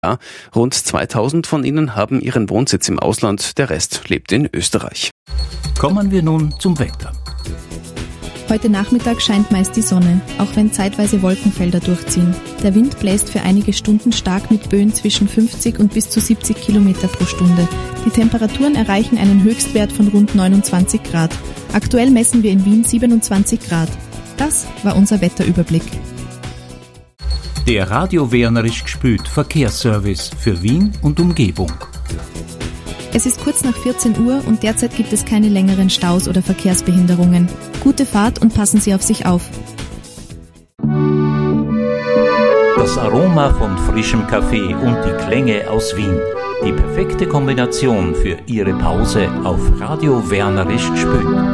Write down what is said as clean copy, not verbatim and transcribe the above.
Ja, rund 2000 von ihnen haben ihren Wohnsitz im Ausland, der Rest lebt in Österreich. Kommen wir nun zum Wetter. Heute Nachmittag scheint meist die Sonne, auch wenn zeitweise Wolkenfelder durchziehen. Der Wind bläst für einige Stunden stark mit Böen zwischen 50 und bis zu 70 Kilometer pro Stunde. Die Temperaturen erreichen einen Höchstwert von rund 29 Grad. Aktuell messen wir in Wien 27 Grad. Das war unser Wetterüberblick. Der Radio Wernerisch gspült Verkehrsservice für Wien und Umgebung. Es ist kurz nach 14 Uhr und derzeit gibt es keine längeren Staus oder Verkehrsbehinderungen. Gute Fahrt und passen Sie auf sich auf. Das Aroma von frischem Kaffee und die Klänge aus Wien. Die perfekte Kombination für Ihre Pause auf Radio Wernerisch gspült.